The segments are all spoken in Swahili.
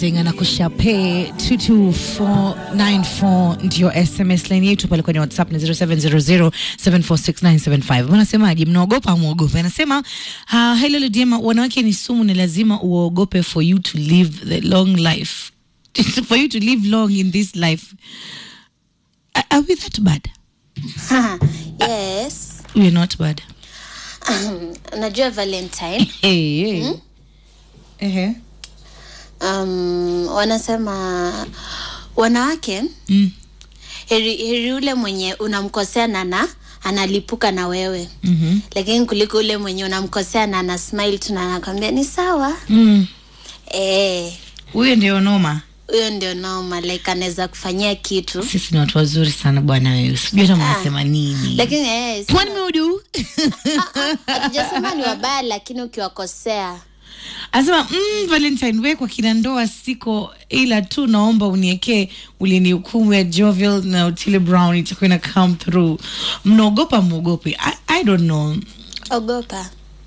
na kushape 22494 ndio SMS line yetu pale kwenye WhatsApp ni 0700746975. Wanasemaje, mnaogopa muogope? Anasema hello Lydia, wanawake ni sumu, ni lazima uogope for you to live the long life. For you to live long in this life. Are we that bad? Yes. We're not bad. Najua Valentine. Hey. Wanasema wanawake heri ule mwenye unamkosea na analipuka na wewe. Lakini kuliko ule mwenye unamkosea na ana smile tu na anakuambia ni sawa. Huyo ndio noma. Huyo ndio noma, like anaweza kufanyia kitu. Sisi ni watu wazuri sana bwana wewe. Sijui hata mnasema nini. Lakini what do we do? Hatujasema ni wabaya, lakini ukiwakosea. Anasema Valentine, wewe kwa kina ndoa siko, ila tu naomba uniekee ulinihukumu ya Jovial na Otile Brown itakuwa ina come through. Mnaogopa muogope? I don't know. Ogopa.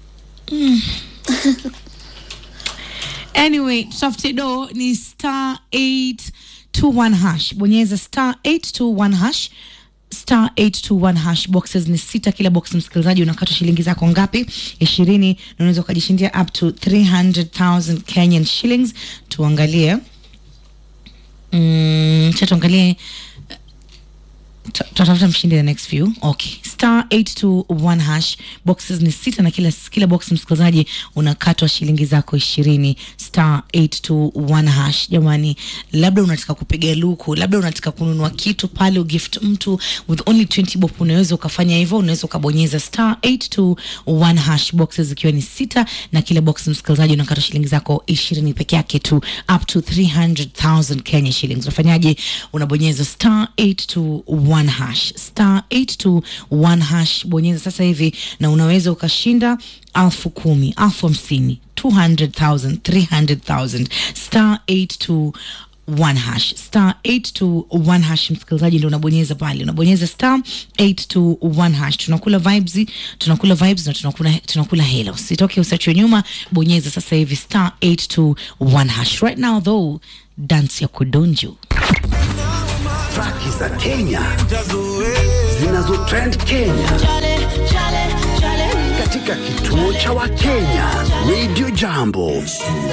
Anyway, tutafute do ni *821#. Bonyeza *821#. *821#. Boxes ni 6, kila box msikilizaji unakata shilingi zako ngapi? 20, na unaweza kujishindia up to 300,000 Kenyan shillings. Tuangalie tutafuta mshindi the next few. Okay, *821#. Boxes ni 6 na kila box msikilizaji unakatwa shilingi zako 20. *821#. Jamani, labda unataka kupiga luku, labda unataka kununua kitu pale ugift mtu with only 20 bob, unaweza ukafanya hivyo. Unaweza ukabonyeza *821#. Boxes zikiwa ni 6 na kila box msikilizaji unakatwa shilingi zako 20 peke yake tu, up to 300,000 Kenya shillings. Unafanyaje? Unabonyeza *821#. *821#. Bonyeza sasa hivi na unaweza ukashinda 10,000, 50,000, 200,000, 300,000. *821#. *821#. Msikilizaji ndio unabonyeza pale. Unabonyeza *821#. Tunakula vibes na tunakula hela. Usitoke usiachwe nyuma. Bonyeza sasa hivi *821#. Right now though, dance ya kudonjo. Traki za Kenya zinazo trend Kenya katika kituo cha Wakenya Radio Jambo.